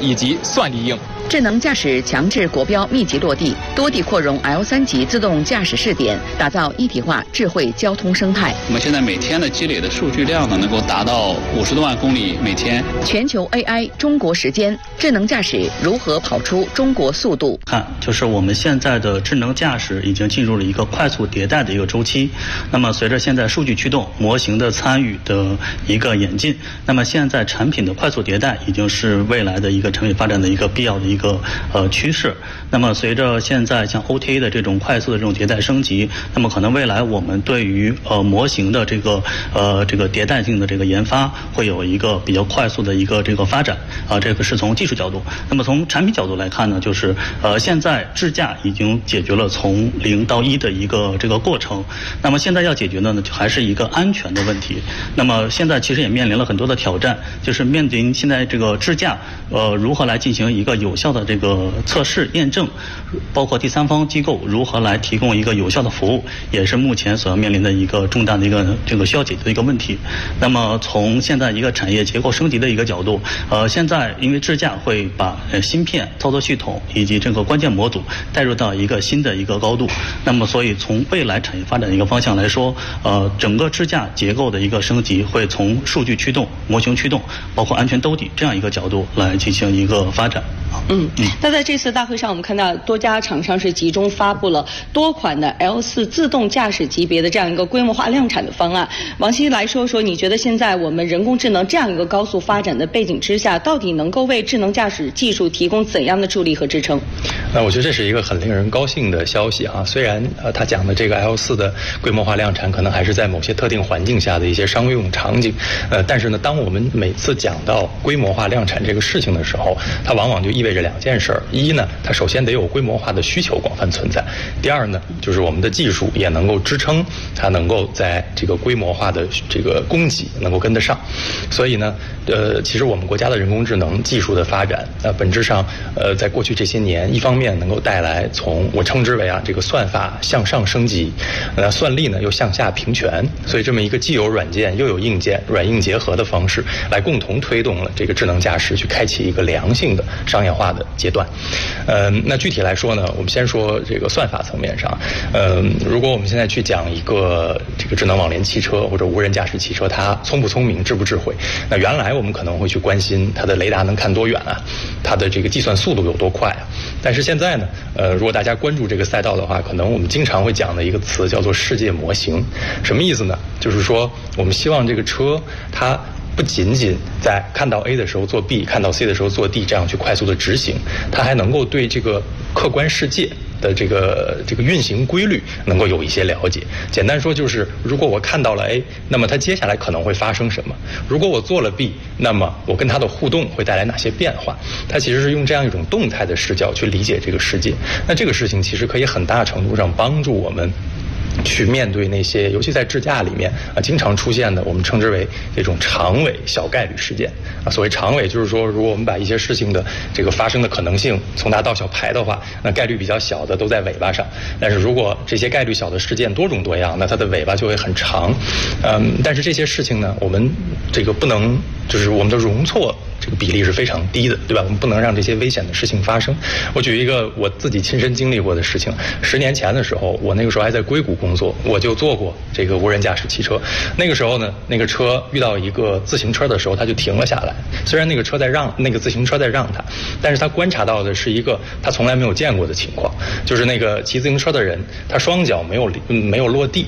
以及算力硬。 智能驾驶强制国标密集落地，多地扩容 L3级自动驾驶试点，打造一体化智慧交通生态。 我们现在每天的积累的数据量呢，能够达到50多万公里每天。 全球 AI 中国时间，智能驾驶如何跑出中国速度？ 就是我们现在的智能驾驶已经进入了一个快速迭代的一个周期。那么随着现在数据驱动模型的参与的一个演进，那么现在产品的快速迭代已经是未来的一个产品发展的一个必要的一个趋势。那么随着现在像 OTA 的这种快速的这种迭代升级，那么可能未来我们对于模型的这个迭代性的这个研发会有一个比较快速的一个这个发展这个是从技术角度。那么从产品角度来看呢，就是现在智驾已经解决了从0到1的一个这个过程。那么现在要解决的呢，还是一个安全的问题。那么现在其实也面临了很多的挑战，就是面临现在这个智驾如何来进行一个有效的这个测试验证，包括第三方机构如何来提供一个有效的服务，也是目前所要面临的一个重大的一个这个需要解决的一个问题。那么从现在一个产业结构升级的一个角度，现在因为智驾会把芯片、操作系统以及这个关键模组带入到一个新的一个高度。那么所以从未来产业发展的一个方向来说，整个智驾结构的一个升级会从数据驱动、模型驱动，包括安全兜底这样一个角度来进行一个发展。 那在这次大会上，我们看到多家厂商是集中发布了多款的 L4 自动驾驶级别的这样一个规模化量产的方案。王希来说说，你觉得现在我们人工智能这样一个高速发展的背景之下，到底能够为智能驾驶技术提供怎样的助力和支撑？ 那我觉得这是一个很令人高兴的消息啊。虽然他讲的这个 L4 的规模化量产可能还是在某些特定环境下的一些商用场景，但是呢，当我们每次讲到规模化量产这个事情的时候，它往往就意味着2件事儿。一呢，它首先得有规模化的需求广泛存在；第二呢，就是我们的技术也能够支撑它能够在这个规模化的这个供给能够跟得上。所以呢，其实我们国家的人工智能技术的发展，本质上在过去这些年，一方面能够带来从我称之为这个算法向上升级，算力呢又向下平权，所以这么一个既有软件又有硬件，软硬结合的方式，来共同推动了这个智能驾驶去开启一个良性的商业化的阶段。那具体来说呢，我们先说这个算法层面上，如果我们现在去讲一个这个智能网联汽车或者无人驾驶汽车，它聪不聪明、智不智慧，那原来我们可能会去关心它的雷达能看多远啊，它的这个计算速度有多快啊。但是现在呢，如果大家关注这个赛道的话，可能我们经常会讲的一个词叫做世界模型。什么意思呢？就是说我们希望这个车它不仅仅在看到 A 的时候做 B， 看到 C 的时候做 D， 这样去快速的执行，它还能够对这个客观世界的这个运行规律能够有一些了解。简单说就是，如果我看到了 A， 那么它接下来可能会发生什么？如果我做了 B， 那么我跟它的互动会带来哪些变化？它其实是用这样一种动态的视角去理解这个世界。那这个事情其实可以很大程度上帮助我们去面对那些，尤其在智驾里面经常出现的，我们称之为这种长尾小概率事件所谓长尾，就是说，如果我们把一些事情的这个发生的可能性从大到小排的话，那概率比较小的都在尾巴上。但是如果这些概率小的事件多种多样，那它的尾巴就会很长。但是这些事情呢，我们这个不能，就是我们的容错这个比例是非常低的，对吧？我们不能让这些危险的事情发生。我举一个我自己亲身经历过的事情，10年前的时候，我那个时候还在硅谷工作，我就做过这个无人驾驶汽车。那个时候呢，那个车遇到一个自行车的时候，它就停了下来。虽然那个自行车在让它，但是他观察到的是一个他从来没有见过的情况，就是那个骑自行车的人，他双脚没有落地。